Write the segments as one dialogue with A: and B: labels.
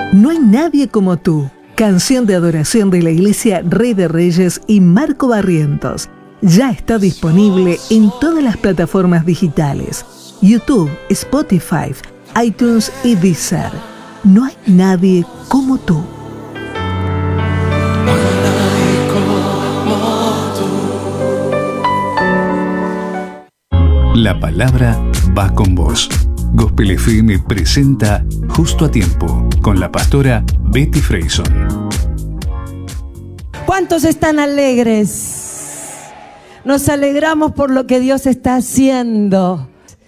A: No hay nadie como tú. Canción de adoración de la Iglesia Rey de Reyes y Marco Barrientos. Ya está disponible en todas las plataformas digitales: YouTube, Spotify, iTunes y Deezer. No hay nadie como tú.
B: La palabra va con vos. Gospel FM presenta Justo a Tiempo con la pastora Betty Freyson.
C: ¿Cuántos están alegres? Nos alegramos por lo que Dios está haciendo.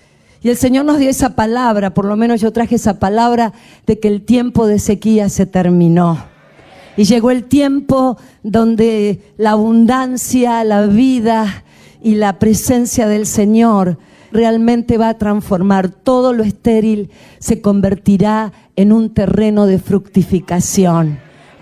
C: Y el Señor nos dio esa palabra, por lo menos yo traje esa palabra de que el tiempo de sequía se terminó. Y llegó el tiempo donde la abundancia, la vida y la presencia del Señor realmente va a transformar todo lo estéril, se convertirá en un terreno de fructificación.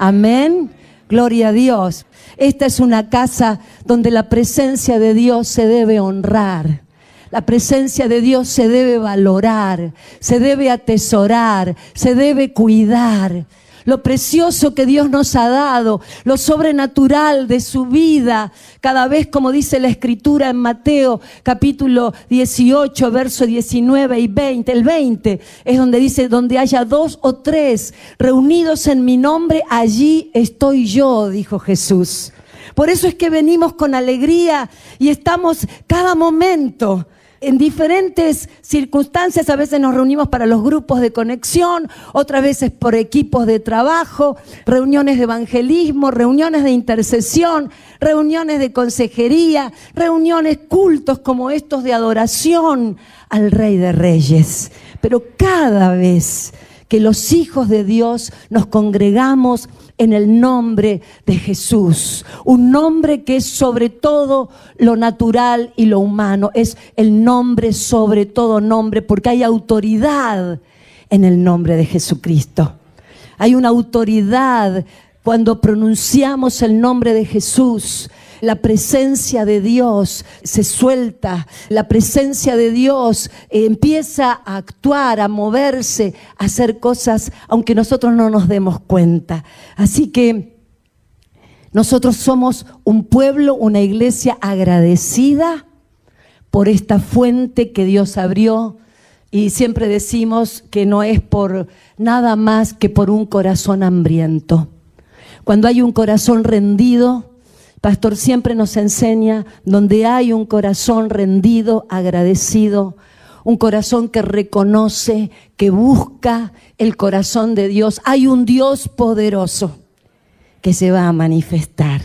C: Amén. Gloria a Dios. Esta es una casa donde la presencia de Dios se debe honrar. La presencia de Dios se debe valorar, se debe atesorar, se debe cuidar. Lo precioso que Dios nos ha dado, lo sobrenatural de su vida. Cada vez, como dice la Escritura en Mateo capítulo 18, verso 19 y 20. El 20 es donde dice: donde haya 2 o 3 reunidos en mi nombre, allí estoy yo, dijo Jesús. Por eso es que venimos con alegría y estamos cada momento en diferentes circunstancias. A veces nos reunimos para los grupos de conexión, otras veces por equipos de trabajo, reuniones de evangelismo, reuniones de intercesión, reuniones de consejería, reuniones, cultos como estos de adoración al Rey de Reyes. Pero cada vez que los hijos de Dios nos congregamos en el nombre de Jesús, un nombre que es sobre todo lo natural y lo humano, es el nombre sobre todo nombre, porque hay autoridad en el nombre de Jesucristo. Hay una autoridad cuando pronunciamos el nombre de Jesús. La presencia de Dios se suelta, la presencia de Dios empieza a actuar, a moverse, a hacer cosas, aunque nosotros no nos demos cuenta. Así que nosotros somos un pueblo, una iglesia agradecida por esta fuente que Dios abrió. Y siempre decimos que no es por nada más que por un corazón hambriento. Cuando hay un corazón rendido, Pastor siempre nos enseña, donde hay un corazón rendido, agradecido, un corazón que reconoce, que busca el corazón de Dios, hay un Dios poderoso que se va a manifestar.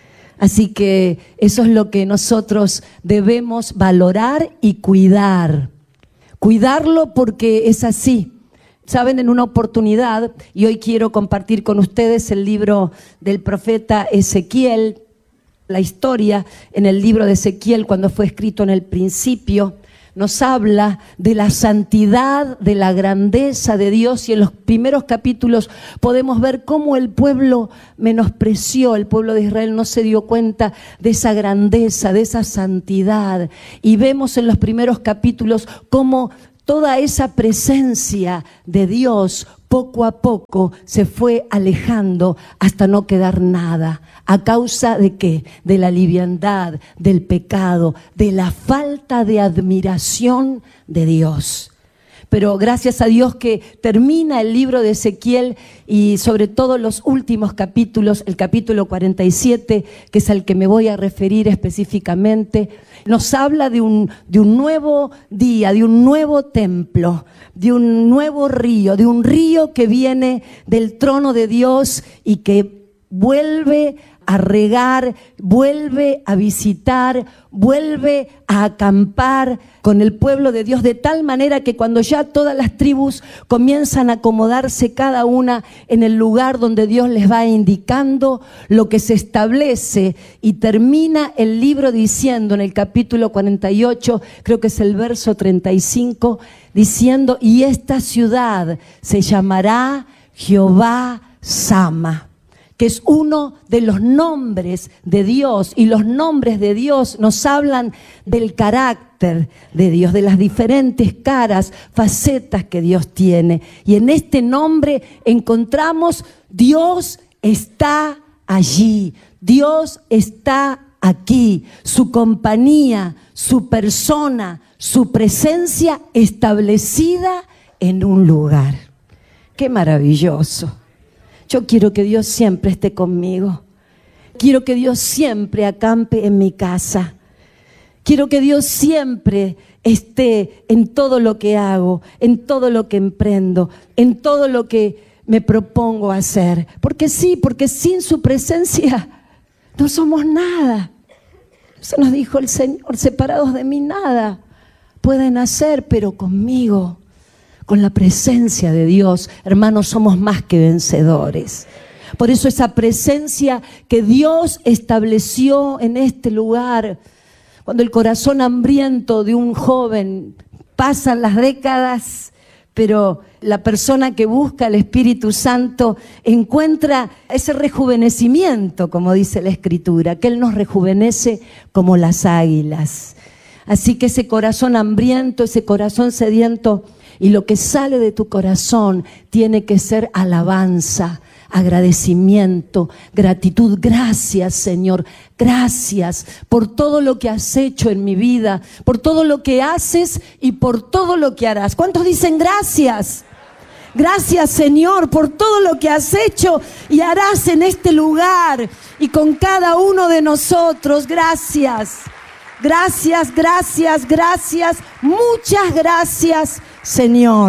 C: Así que eso es lo que nosotros debemos valorar y cuidar. Cuidarlo porque es así. Saben, en una oportunidad, y hoy quiero compartir con ustedes el libro del profeta Ezequiel. La historia en el libro de Ezequiel, cuando fue escrito en el principio, nos habla de la santidad, de la grandeza de Dios, y en los primeros capítulos podemos ver cómo el pueblo menospreció, el pueblo de Israel no se dio cuenta de esa grandeza, de esa santidad, y vemos en los primeros capítulos cómo toda esa presencia de Dios poco a poco se fue alejando hasta no quedar nada. ¿A causa de qué? De la liviandad, del pecado, de la falta de admiración de Dios. Pero gracias a Dios que termina el libro de Ezequiel, y sobre todo los últimos capítulos, el capítulo 47, que es al que me voy a referir específicamente, nos habla de un nuevo día, de un nuevo templo, de un nuevo río, de un río que viene del trono de Dios y que vuelve a regar, vuelve a visitar, vuelve a acampar con el pueblo de Dios, de tal manera que cuando ya todas las tribus comienzan a acomodarse cada una en el lugar donde Dios les va indicando, lo que se establece, y termina el libro diciendo en el capítulo 48, creo que es el verso 35, diciendo: y esta ciudad se llamará Jehová Sama, que es uno de los nombres de Dios, y los nombres de Dios nos hablan del carácter de Dios, de las diferentes caras, facetas que Dios tiene. Y en este nombre encontramos: Dios está allí, Dios está aquí, su compañía, su persona, su presencia establecida en un lugar. ¡Qué maravilloso! Yo quiero que Dios siempre esté conmigo. Quiero que Dios siempre acampe en mi casa. Quiero que Dios siempre esté en todo lo que hago, en todo lo que emprendo, en todo lo que me propongo hacer. Porque sí, porque sin su presencia no somos nada. Eso nos dijo el Señor: separados de mí nada pueden hacer, pero conmigo, con la presencia de Dios, hermanos, somos más que vencedores. Por eso esa presencia que Dios estableció en este lugar, cuando el corazón hambriento de un joven, pasan las décadas, pero la persona que busca el Espíritu Santo encuentra ese rejuvenecimiento, como dice la Escritura, que Él nos rejuvenece como las águilas. Así que ese corazón hambriento, ese corazón sediento, y lo que sale de tu corazón tiene que ser alabanza, agradecimiento, gratitud. Gracias, Señor, gracias por todo lo que has hecho en mi vida, por todo lo que haces y por todo lo que harás. ¿Cuántos dicen gracias? Gracias, Señor, por todo lo que has hecho y harás en este lugar y con cada uno de nosotros. Gracias, gracias, gracias, gracias, muchas gracias, Señor.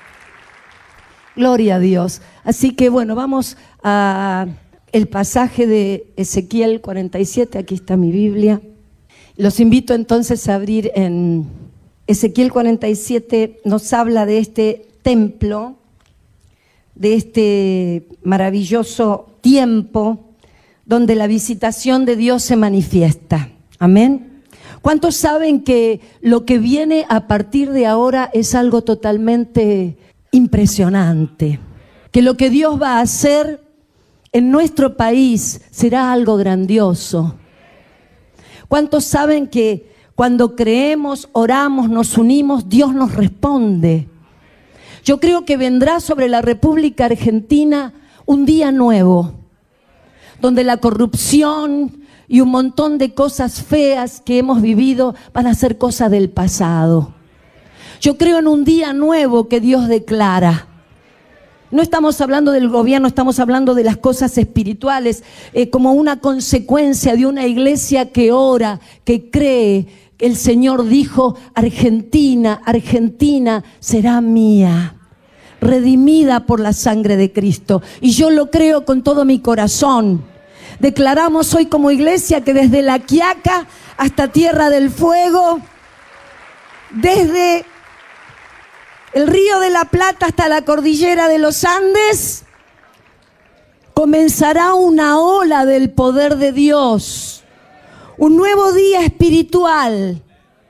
C: Gloria a Dios. Así que bueno, vamos a el pasaje de Ezequiel 47. Aquí está mi Biblia. Los invito entonces a abrir en Ezequiel 47. Nos habla de este templo, de este maravilloso tiempo donde la visitación de Dios se manifiesta. Amén. ¿Cuántos saben que lo que viene a partir de ahora es algo totalmente impresionante? Que lo que Dios va a hacer en nuestro país será algo grandioso. ¿Cuántos saben que cuando creemos, oramos, nos unimos, Dios nos responde? Yo creo que vendrá sobre la República Argentina un día nuevo, donde la corrupción y un montón de cosas feas que hemos vivido van a ser cosas del pasado. Yo creo en un día nuevo que Dios declara. No estamos hablando del gobierno, estamos hablando de las cosas espirituales, como una consecuencia de una iglesia que ora, que cree. El Señor dijo: Argentina, Argentina será mía, redimida por la sangre de Cristo. Y yo lo creo con todo mi corazón. Declaramos hoy como iglesia que desde La Quiaca hasta Tierra del Fuego, desde el Río de la Plata hasta la cordillera de los Andes, comenzará una ola del poder de Dios, un nuevo día espiritual,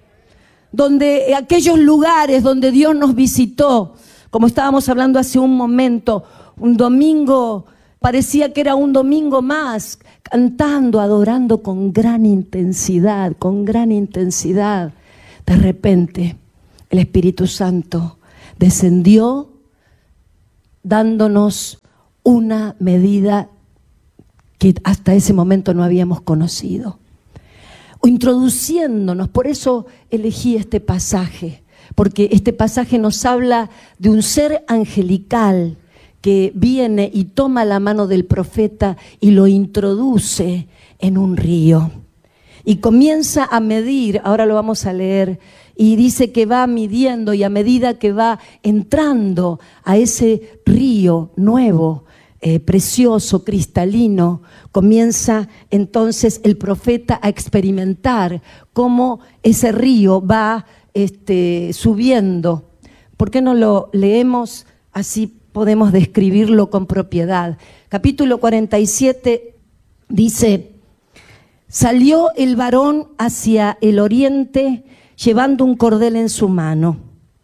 C: donde aquellos lugares donde Dios nos visitó, como estábamos hablando hace un momento, un domingo, parecía que era un domingo más, cantando, adorando con gran intensidad, con gran intensidad. De repente, el Espíritu Santo descendió dándonos una medida que hasta ese momento no habíamos conocido, o introduciéndonos. Por eso elegí este pasaje, porque este pasaje nos habla de un ser angelical que viene y toma la mano del profeta y lo introduce en un río y comienza a medir. Ahora lo vamos a leer. Y dice que va midiendo, y a medida que va entrando a ese río nuevo, precioso, cristalino, comienza entonces el profeta a experimentar cómo ese río va subiendo. ¿Por qué no lo leemos? Así podemos describirlo con propiedad. Capítulo 47 dice: salió el varón hacia el oriente llevando un cordel en su mano.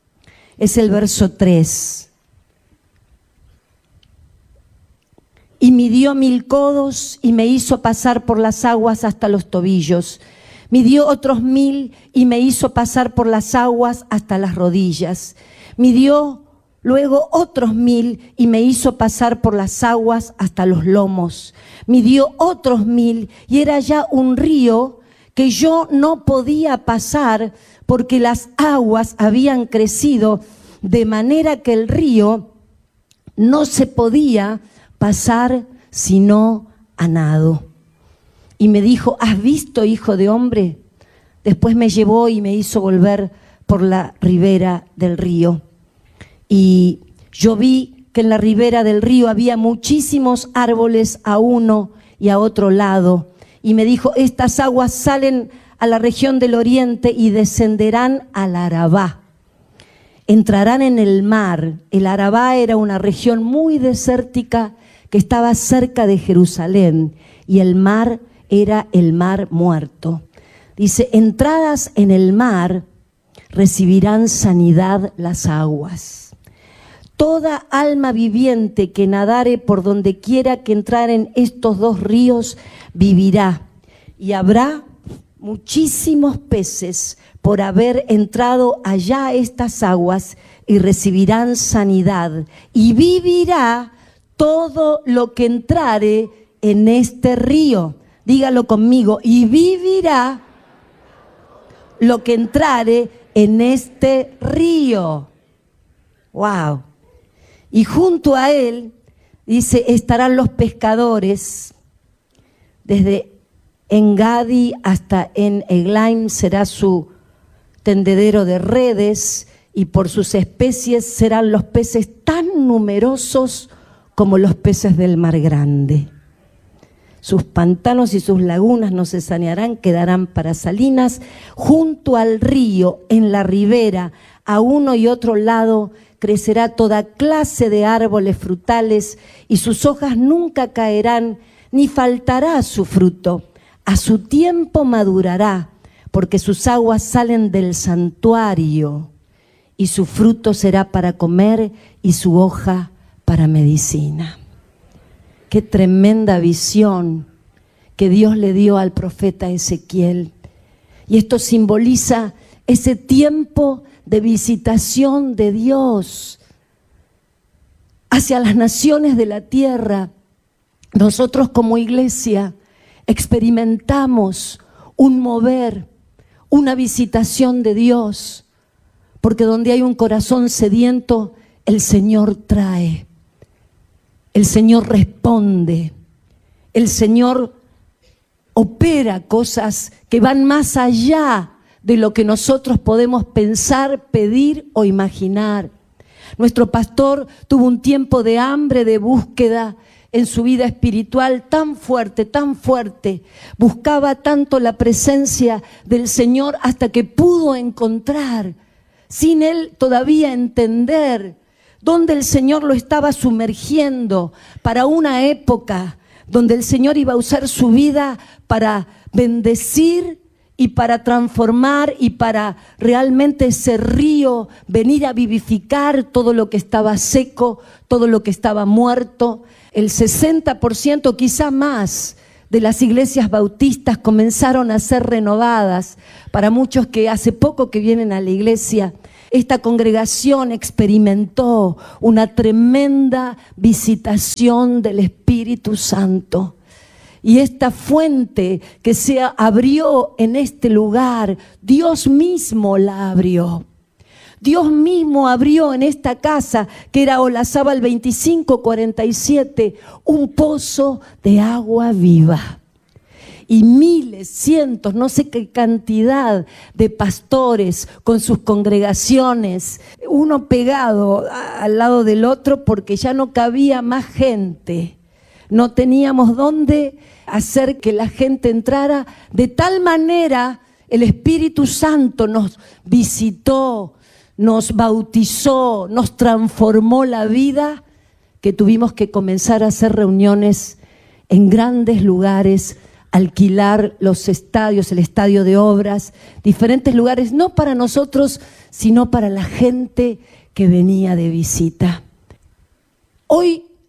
C: Es el verso 3. Y midió 1000 codos y me hizo pasar por las aguas hasta los tobillos. Midió otros 1000 y me hizo pasar por las aguas hasta las rodillas. Midió luego otros 1000 y me hizo pasar por las aguas hasta los lomos. Midió otros 1000 y era ya un río que yo no podía pasar porque las aguas habían crecido de manera que el río no se podía pasar sino a nado. Y me dijo: ¿has visto, hijo de hombre? Después me llevó y me hizo volver por la ribera del río. Y yo vi que en la ribera del río había muchísimos árboles a uno y a otro lado. Y me dijo: estas aguas salen a la región del oriente y descenderán al Arabá. Entrarán en el mar. El Arabá era una región muy desértica que estaba cerca de Jerusalén, y el mar era el mar muerto. Dice: entradas en el mar recibirán sanidad las aguas. Toda alma viviente que nadare por donde quiera que entraren estos dos ríos vivirá, y habrá muchísimos peces por haber entrado allá a estas aguas, y recibirán sanidad, y vivirá todo lo que entrare en este río. Dígalo conmigo: y vivirá lo que entrare en este río. ¡Wow! Y junto a él, dice, estarán los pescadores. Desde En-Gadi hasta En-Eglaim será su tendedero de redes, y por sus especies serán los peces tan numerosos como los peces del mar grande. Sus pantanos y sus lagunas no se sanearán, quedarán para salinas. Junto al río, en la ribera, a uno y otro lado, crecerá toda clase de árboles frutales, y sus hojas nunca caerán, ni faltará su fruto. A su tiempo madurará, porque sus aguas salen del santuario, y su fruto será para comer y su hoja para medicina. Qué tremenda visión que Dios le dio al profeta Ezequiel. Y esto simboliza ese tiempo de visitación de Dios hacia las naciones de la tierra. Nosotros como iglesia experimentamos un mover, una visitación de Dios, porque donde hay un corazón sediento, el Señor trae, el Señor responde, el Señor opera cosas que van más allá de lo que nosotros podemos pensar, pedir o imaginar. Nuestro pastor tuvo un tiempo de hambre, de búsqueda en su vida espiritual tan fuerte, buscaba tanto la presencia del Señor hasta que pudo encontrar, sin él todavía entender, dónde el Señor lo estaba sumergiendo para una época donde el Señor iba a usar su vida para bendecir y para transformar y para realmente ese río venir a vivificar todo lo que estaba seco, todo lo que estaba muerto. El 60%, quizá más, de las iglesias bautistas comenzaron a ser renovadas. Para muchos que hace poco que vienen a la iglesia, esta congregación experimentó una tremenda visitación del Espíritu Santo. Y esta fuente que se abrió en este lugar, Dios mismo la abrió. Dios mismo abrió en esta casa, que era Olazábal 2547, un pozo de agua viva. Y miles, cientos, no sé qué cantidad de pastores con sus congregaciones, uno pegado al lado del otro porque ya no cabía más gente. No teníamos dónde hacer que la gente entrara. De tal manera el Espíritu Santo nos visitó, nos bautizó, nos transformó la vida, que tuvimos que comenzar a hacer reuniones en grandes lugares, alquilar los estadios, el estadio de obras, diferentes lugares, no para nosotros, sino para la gente que venía de visita. Hoy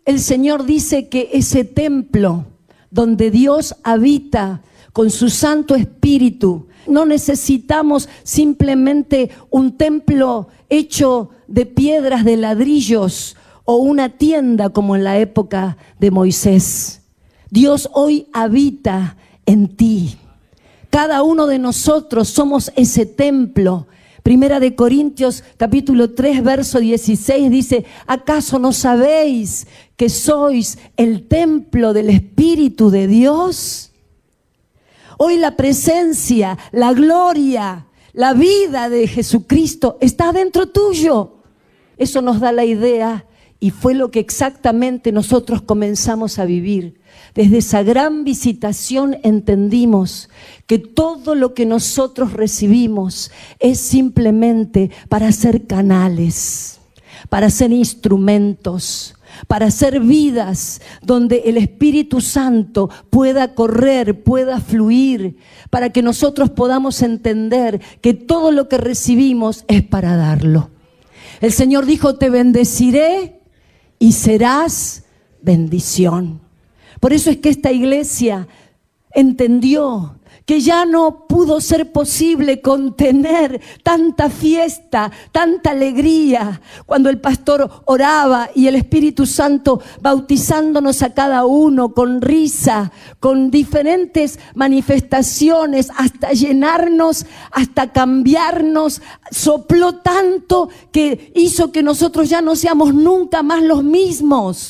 C: el Señor dice que ese templo donde Dios habita con su Santo Espíritu, no necesitamos simplemente un templo hecho de piedras, de ladrillos o una tienda como en la época de Moisés. Dios hoy habita en ti. Cada uno de nosotros somos ese templo. Primera de Corintios capítulo 3 verso 16 dice: ¿acaso no sabéis que sois el templo del Espíritu de Dios? Hoy la presencia, la gloria, la vida de Jesucristo está dentro tuyo. Eso nos da la idea y fue lo que exactamente nosotros comenzamos a vivir. Desde esa gran visitación entendimos que todo lo que nosotros recibimos es simplemente para ser canales, para ser instrumentos, para hacer vidas donde el Espíritu Santo pueda correr, pueda fluir, para que nosotros podamos entender que todo lo que recibimos es para darlo. El Señor dijo: te bendeciré y serás bendición. Por eso es que esta iglesia entendió que ya no pudo ser posible contener tanta fiesta, tanta alegría, cuando el pastor oraba y el Espíritu Santo bautizándonos a cada uno con risa, con diferentes manifestaciones, hasta llenarnos, hasta cambiarnos, sopló tanto que hizo que nosotros ya no seamos nunca más los mismos.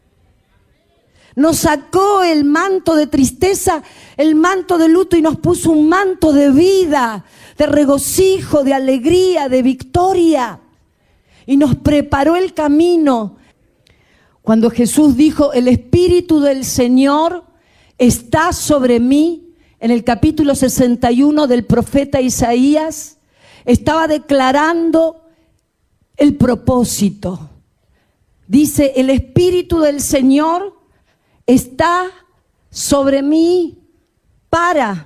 C: Nos sacó el manto de tristeza, el manto de luto y nos puso un manto de vida, de regocijo, de alegría, de victoria. Y nos preparó el camino. Cuando Jesús dijo: el Espíritu del Señor está sobre mí, en el capítulo 61 del profeta Isaías, estaba declarando el propósito. Dice: el Espíritu del Señor está sobre mí para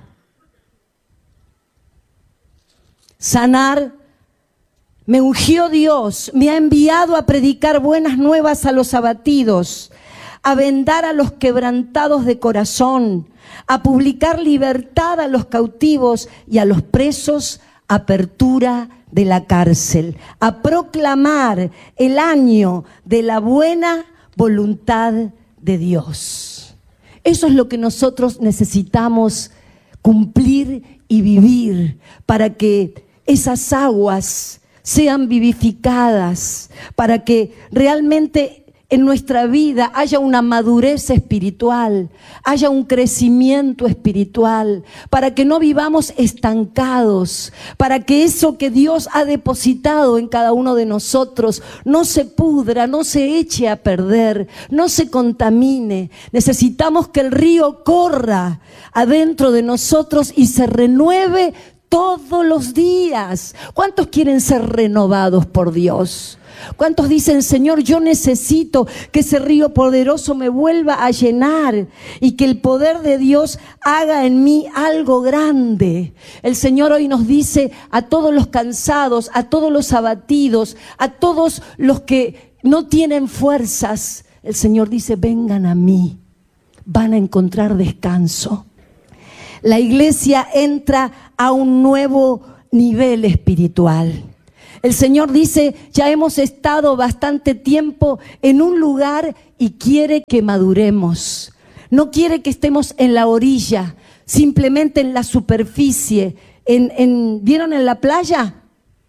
C: sanar. Me ungió Dios, me ha enviado a predicar buenas nuevas a los abatidos, a vendar a los quebrantados de corazón, a publicar libertad a los cautivos y a los presos, apertura de la cárcel, a proclamar el año de la buena voluntad de Dios. Eso es lo que nosotros necesitamos cumplir y vivir para que esas aguas sean vivificadas, para que realmente en nuestra vida haya una madurez espiritual, haya un crecimiento espiritual, para que no vivamos estancados, para que eso que Dios ha depositado en cada uno de nosotros no se pudra, no se eche a perder, no se contamine. Necesitamos que el río corra adentro de nosotros y se renueve todos los días. ¿Cuántos quieren ser renovados por Dios? ¿Cuántos dicen: Señor, yo necesito que ese río poderoso me vuelva a llenar y que el poder de Dios haga en mí algo grande? El Señor hoy nos dice a todos los cansados, a todos los abatidos, a todos los que no tienen fuerzas, el Señor dice: vengan a mí, van a encontrar descanso. La iglesia entra a un nuevo nivel espiritual. El Señor dice: ya hemos estado bastante tiempo en un lugar y quiere que maduremos. No quiere que estemos en la orilla, simplemente en la superficie. ¿Vieron en la playa?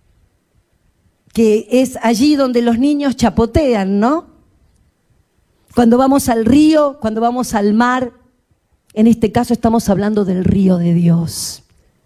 C: Que es allí donde los niños chapotean, ¿no? Cuando vamos al río, cuando vamos al mar. En este caso estamos hablando del río de Dios.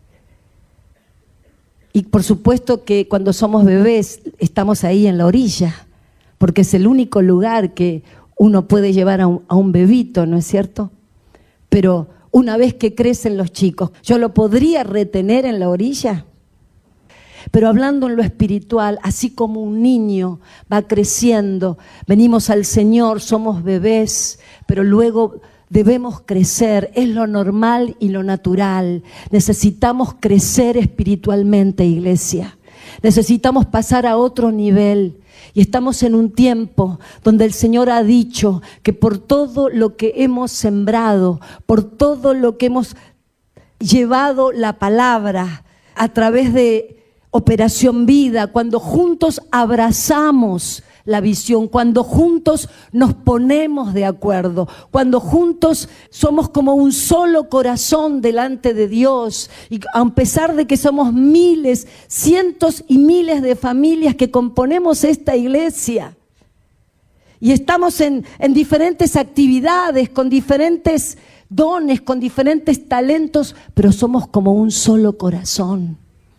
C: Y por supuesto que cuando somos bebés estamos ahí en la orilla, porque es el único lugar que uno puede llevar a un bebito, ¿no es cierto? Pero una vez que crecen los chicos, ¿yo lo podría retener en la orilla? Pero hablando en lo espiritual, así como un niño va creciendo, venimos al Señor, somos bebés, pero luego debemos crecer, es lo normal y lo natural. Necesitamos crecer espiritualmente, iglesia. Necesitamos pasar a otro nivel. Y estamos en un tiempo donde el Señor ha dicho que por todo lo que hemos sembrado, por todo lo que hemos llevado la palabra a través de Operación Vida, cuando juntos abrazamos la visión, cuando juntos nos ponemos de acuerdo, cuando juntos somos como un solo corazón delante de Dios, y a pesar de que somos miles, cientos y miles de familias que componemos esta iglesia y estamos en diferentes actividades, con diferentes dones, con diferentes talentos, pero somos como un solo corazón,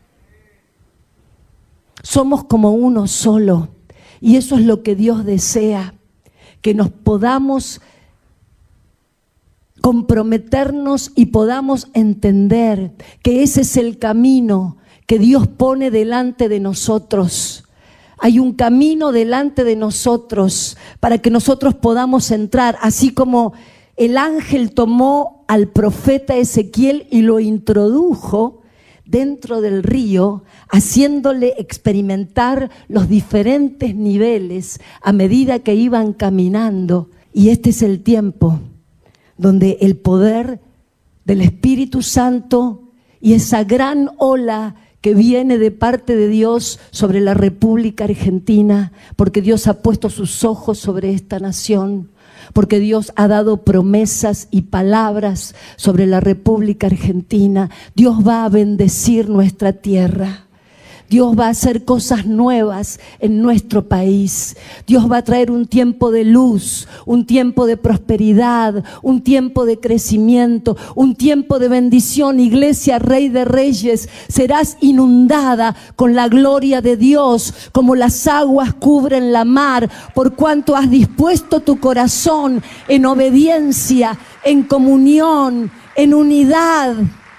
C: somos como uno solo. Y eso es lo que Dios desea, que nos podamos comprometernos y podamos entender que ese es el camino que Dios pone delante de nosotros. Hay un camino delante de nosotros para que nosotros podamos entrar, así como el ángel tomó al profeta Ezequiel y lo introdujo dentro del río, haciéndole experimentar los diferentes niveles a medida que iban caminando. Y este es el tiempo donde el poder del Espíritu Santo y esa gran ola que viene de parte de Dios sobre la República Argentina, porque Dios ha puesto sus ojos sobre esta nación, porque Dios ha dado promesas y palabras sobre la República Argentina. Dios va a bendecir nuestra tierra. Dios va a hacer cosas nuevas en nuestro país. Dios va a traer un tiempo de luz, un tiempo de prosperidad, un tiempo de crecimiento, un tiempo de bendición. Iglesia, Rey de Reyes, serás inundada con la gloria de Dios, como las aguas cubren la mar, por cuanto has dispuesto tu corazón en obediencia, en comunión, en unidad,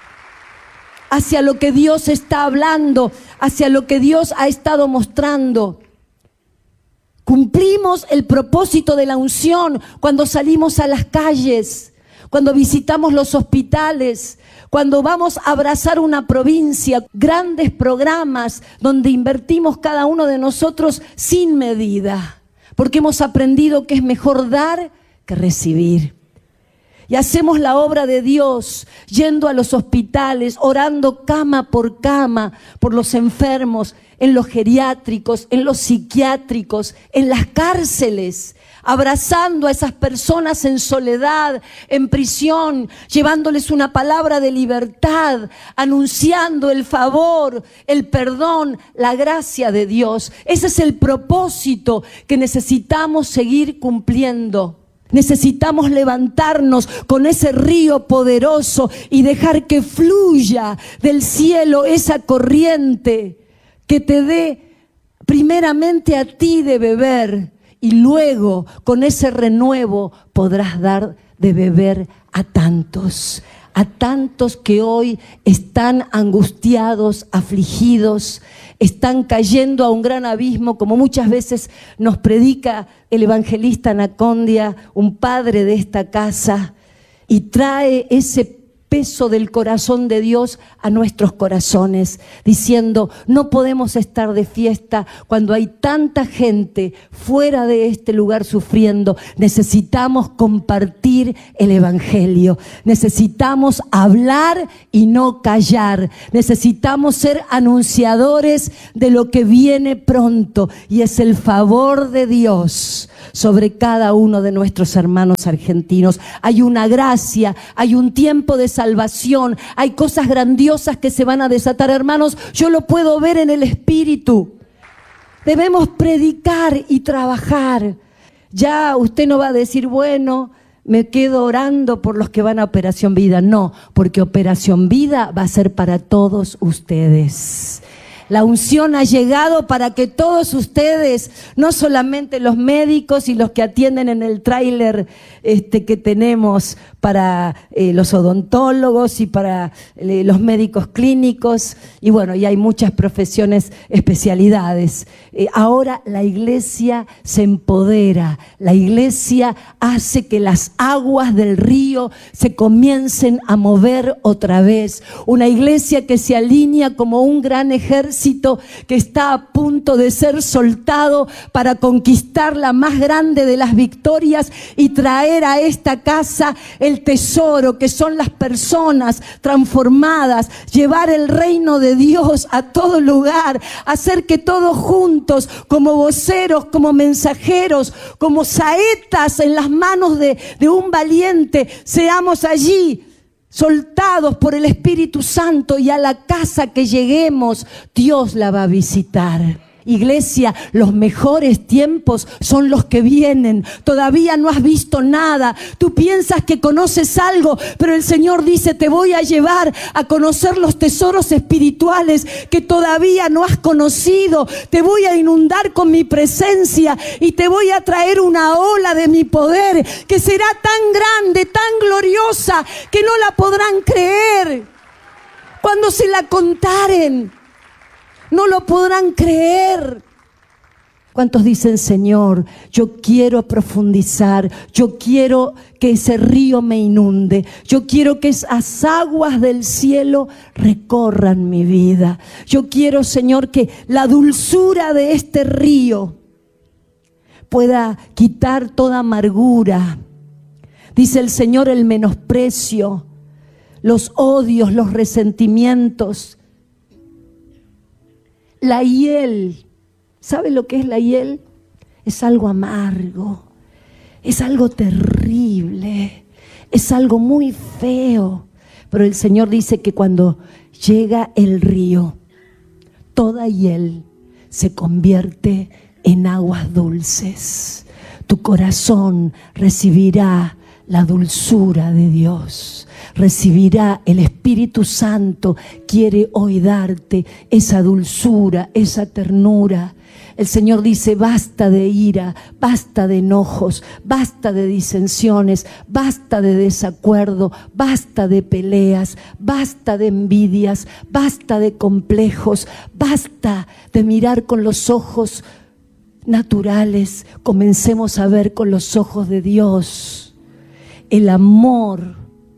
C: hacia lo que Dios está hablando, hacia lo que Dios ha estado mostrando. Cumplimos el propósito de la unción cuando salimos a las calles, cuando visitamos los hospitales, cuando vamos a abrazar una provincia, grandes programas donde invertimos cada uno de nosotros sin medida, porque hemos aprendido que es mejor dar que recibir. Y hacemos la obra de Dios yendo a los hospitales, orando cama por los enfermos, en los geriátricos, en los psiquiátricos, en las cárceles, abrazando a esas personas en soledad, en prisión, llevándoles una palabra de libertad, anunciando el favor, el perdón, la gracia de Dios. Ese es el propósito que necesitamos seguir cumpliendo. Necesitamos levantarnos con ese río poderoso y dejar que fluya del cielo esa corriente que te dé primeramente a ti de beber, y luego con ese renuevo podrás dar de beber a tantos que hoy están angustiados, afligidos, están cayendo a un gran abismo, como muchas veces nos predica el evangelista Anacondia, un padre de esta casa, y trae ese peso del corazón de Dios a nuestros corazones, diciendo: no podemos estar de fiesta cuando hay tanta gente fuera de este lugar sufriendo. Necesitamos compartir el evangelio, necesitamos hablar y no callar, necesitamos ser anunciadores de lo que viene pronto, y es el favor de Dios sobre cada uno de nuestros hermanos argentinos. Hay una gracia, hay un tiempo de salvación, hay cosas grandiosas que se van a desatar, hermanos. Yo lo puedo ver en el Espíritu. Debemos predicar y trabajar. Ya usted no va a decir: bueno, me quedo orando por los que van a Operación Vida. No, porque Operación Vida va a ser para todos ustedes. La unción ha llegado para que todos ustedes, no solamente los médicos y los que atienden en el tráiler que tenemos para los odontólogos y para los médicos clínicos, y bueno, y hay muchas profesiones, especialidades. Ahora la iglesia se empodera, la iglesia hace que las aguas del río se comiencen a mover otra vez. Una iglesia que se alinea como un gran ejército ejército que está a punto de ser soltado para conquistar la más grande de las victorias y traer a esta casa el tesoro que son las personas transformadas, llevar el reino de Dios a todo lugar, hacer que todos juntos, como voceros, como mensajeros, como saetas en las manos de un valiente, seamos allí soltados por el Espíritu Santo, y a la casa que lleguemos, Dios la va a visitar. Iglesia, los mejores tiempos son los que vienen. Todavía no has visto nada. Tú piensas que conoces algo, pero el Señor dice: te voy a llevar a conocer los tesoros espirituales que todavía no has conocido. Te voy a inundar con mi presencia y te voy a traer una ola de mi poder que será tan grande, tan gloriosa, que no la podrán creer. Cuando se la contaren, no lo podrán creer. ¿Cuántos dicen: Señor, yo quiero profundizar, yo quiero que ese río me inunde, yo quiero que esas aguas del cielo recorran mi vida? Yo quiero, Señor, que la dulzura de este río pueda quitar toda amargura. Dice el Señor: el menosprecio, los odios, los resentimientos. La hiel, ¿sabe lo que es la hiel? Es algo amargo, es algo terrible, es algo muy feo. Pero el Señor dice que cuando llega el río, toda hiel se convierte en aguas dulces. Tu corazón recibirá la dulzura de Dios, recibirá el Espíritu Santo. Quiere hoy darte esa dulzura, esa ternura. El Señor dice: basta de ira, basta de enojos, basta de disensiones, basta de desacuerdo, basta de peleas, basta de envidias, basta de complejos, basta de mirar con los ojos naturales. Comencemos a ver con los ojos de Dios. El amor,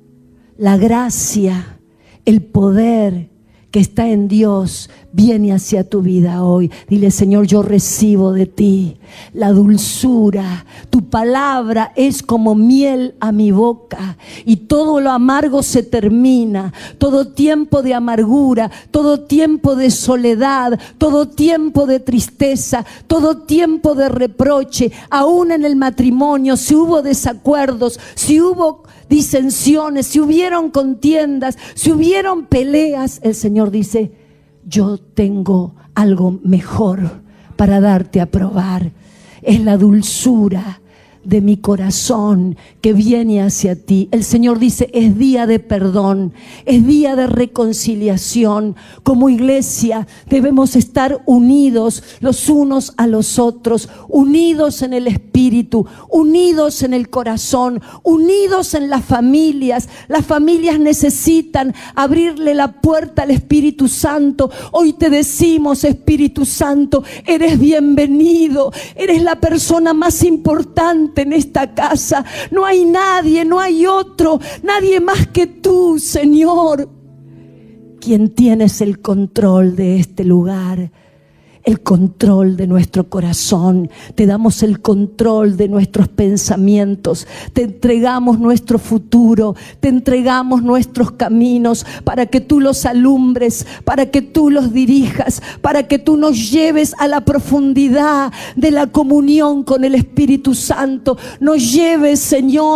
C: la gracia, el poder que está en Dios viene hacia tu vida hoy. Dile: Señor, yo recibo de ti la dulzura. Tu palabra es como miel a mi boca, y todo lo amargo se termina. Todo tiempo de amargura, todo tiempo de soledad, todo tiempo de tristeza, todo tiempo de reproche, aún en el matrimonio, si hubo desacuerdos, si hubo disensiones, si hubieron contiendas, si hubieron peleas, el Señor dice: yo tengo algo mejor para darte a probar. Es la dulzura de mi corazón que viene hacia ti. El Señor dice: es día de perdón, es día de reconciliación. Como iglesia debemos estar unidos los unos a los otros, unidos en el espíritu, unidos en el corazón, unidos en las familias. Las familias necesitan abrirle la puerta al Espíritu Santo. Hoy te decimos: Espíritu Santo, eres bienvenido, eres la persona más importante en esta casa. No hay nadie, no hay otro, nadie más que tú, Señor, quien tienes el control de este lugar, el control de nuestro corazón. Te damos el control de nuestros pensamientos. Te entregamos nuestro futuro, te entregamos nuestros caminos para que tú los alumbres, para que tú los dirijas, para que tú nos lleves a la profundidad de la comunión con el Espíritu Santo. Nos lleves, Señor,